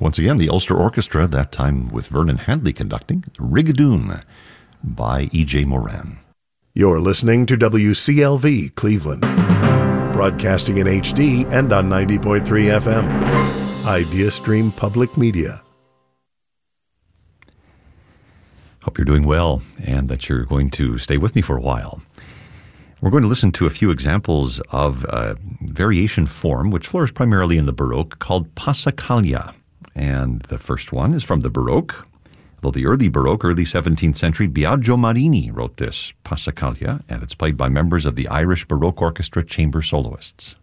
Once again, the Ulster Orchestra, that time with Vernon Handley conducting, Rigadoon by E.J. Moran. You're listening to WCLV Cleveland, broadcasting in HD and on 90.3 FM. Idea Stream Public Media. Hope you're doing well and that you're going to stay with me for a while. We're going to listen to a few examples of a variation form which flourished primarily in the Baroque called Passacaglia. And the first one is from the Baroque. Though the early Baroque, early 17th century, Biagio Marini wrote this Passacaglia, and it's played by members of the Irish Baroque Orchestra chamber soloists.